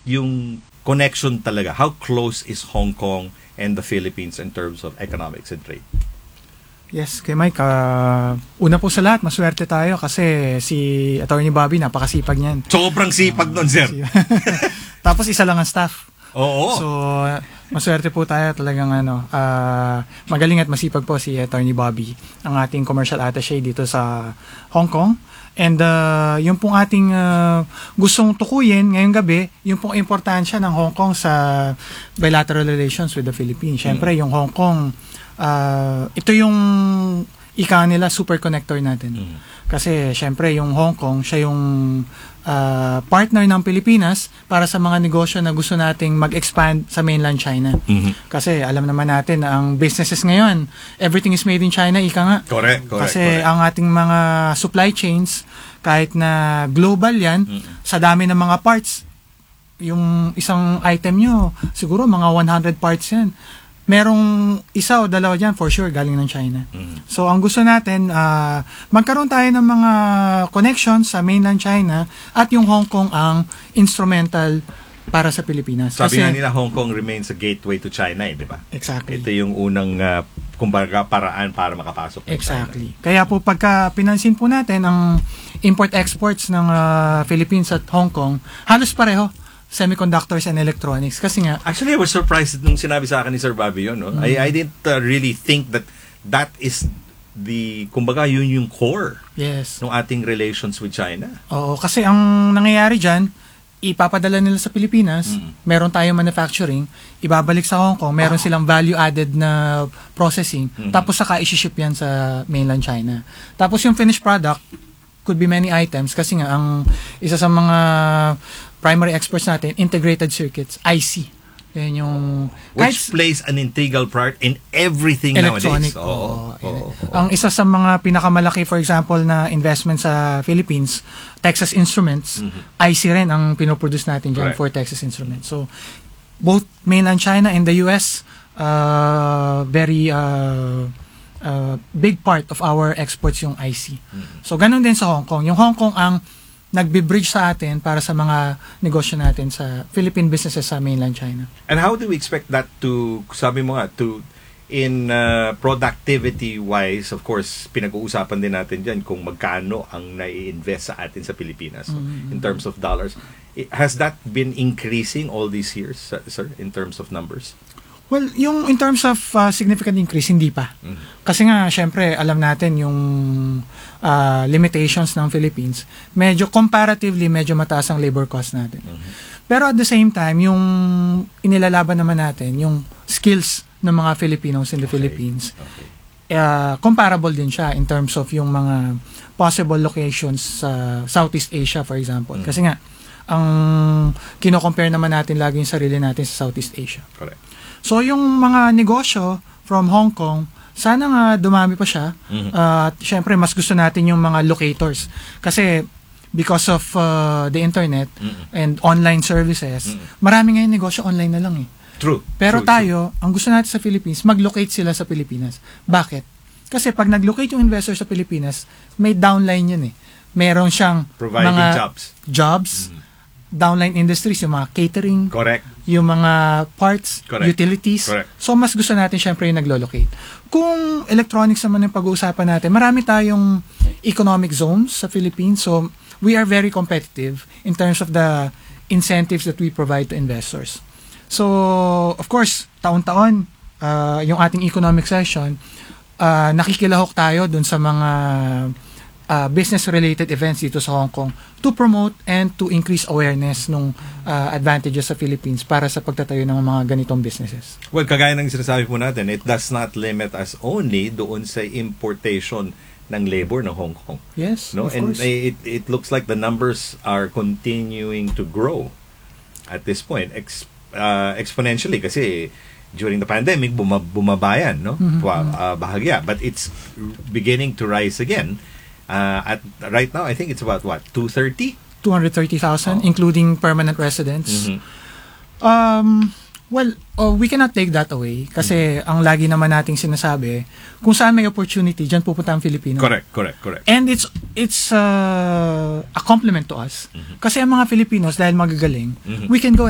yung connection talaga? How close is Hong Kong and the Philippines in terms of economics and trade? Yes, kay Mike, una po sa lahat, maswerte tayo kasi si Attorney Bobby, napakasipag niyan. Sobrang sipag nun, sir. Tapos isa lang ang staff. Oo. So, maswerte po tayo talagang magaling at masipag po si Attorney Bobby, ang ating commercial attaché dito sa Hong Kong. And yung pong ating gustong tukuyin ngayong gabi, yung pong importansya ng Hong Kong sa bilateral relations with the Philippines. Siyempre, yung Hong Kong, ito yung ika nila super connector natin. Kasi syempre yung Hong Kong, siya yung partner ng Pilipinas para sa mga negosyo na gusto nating mag-expand sa mainland China. Kasi alam naman natin na ang businesses ngayon, everything is made in China, ika nga. Correct. Kasi ang ating mga supply chains, kahit na global yan, sa dami ng mga parts, yung isang item nyo, siguro mga 100 parts yan. Merong isa o dalawa dyan, for sure, galing ng China. So, ang gusto natin, magkaroon tayo ng mga connections sa mainland China at yung Hong Kong ang instrumental para sa Pilipinas. Sabi nga nila, Hong Kong remains a gateway to China, di ba? Exactly. Ito yung unang, kumbaga, paraan para makapasok. Exactly. Kaya po, pagka pinansin po natin ang import-exports ng Philippines at Hong Kong, halos pareho. Semiconductors and electronics. Kasi nga... Actually, I was surprised nung sinabi sa akin ni Sir Bobby yun. No? I didn't really think that is the, kumbaga, yun yung core ng ating relations with China. Oo, kasi ang nangyayari dyan, ipapadala nila sa Pilipinas, meron tayong manufacturing, ibabalik sa Hong Kong, meron silang value-added na processing, tapos saka isi-ship yan sa mainland China. Tapos yung finished product, could be many items, kasi nga, ang isa sa mga primary exports natin, integrated circuits, IC. Yan yung... Which plays an integral part in everything electronic, nowadays. Ang isa sa mga pinakamalaki, for example, na investment sa Philippines, Texas Instruments, IC rin ang pinoproduce natin dyan for Texas Instruments. So, both mainland China and the US, very big part of our exports yung IC. So, ganun din sa Hong Kong. Yung Hong Kong ang nagbe-bridge sa atin para sa mga negosyo natin sa Philippine businesses sa mainland China. And how do we expect that to, sabi mo nga, in productivity-wise, of course, pinag-uusapan din natin dyan kung magkano ang nai-invest sa atin sa Pilipinas in terms of dollars. Has that been increasing all these years, sir, in terms of numbers? Well, yung in terms of significant increase, hindi pa. Kasi nga, syempre, alam natin yung limitations ng Philippines, comparatively, medyo mataas ang labor cost natin. Pero at the same time, yung inilalaban naman natin, yung skills ng mga Filipinos in the Philippines, comparable din siya in terms of yung mga possible locations sa Southeast Asia, for example. Kasi nga, ang kino-compare naman natin lagi yung sarili natin sa Southeast Asia. Correct. So, yung mga negosyo from Hong Kong, sana nga dumami pa siya. At syempre, mas gusto natin yung mga locators. Kasi, because of the internet and online services, marami ngayon negosyo online na lang eh. True. Pero tayo, ang gusto natin sa Philippines, mag-locate sila sa Pilipinas. Bakit? Kasi pag nag-locate yung investor sa Pilipinas, may downline yun eh. Meron siyang providing mga jobs, downline industries, yung mga catering, yung mga parts, utilities. So, mas gusto natin syempre yung naglo-locate. Kung electronics naman yung pag-uusapan natin, marami tayong economic zones sa Philippines. So, we are very competitive in terms of the incentives that we provide to investors. So, of course, taon-taon, yung ating economic session, nakikilahok tayo dun sa mga business-related events dito sa Hong Kong to promote and to increase awareness ng advantages sa Philippines para sa pagtatayo ng mga ganitong businesses. Well, kagaya ng sinasabi po natin, it does not limit us only doon sa importation ng labor ng Hong Kong. Yes, no? Of course. And it looks like the numbers are continuing to grow at this point exponentially kasi during the pandemic bumabayan, no? Bahagya, but it's beginning to rise again. At right now, I think it's about what? 230,000, including permanent residents. Well, we cannot take that away kasi ang lagi naman nating sinasabi, kung saan may opportunity, dyan pupunta ang Filipino. Correct. And it's a compliment to us. Kasi ang mga Filipinos, dahil magagaling, we can go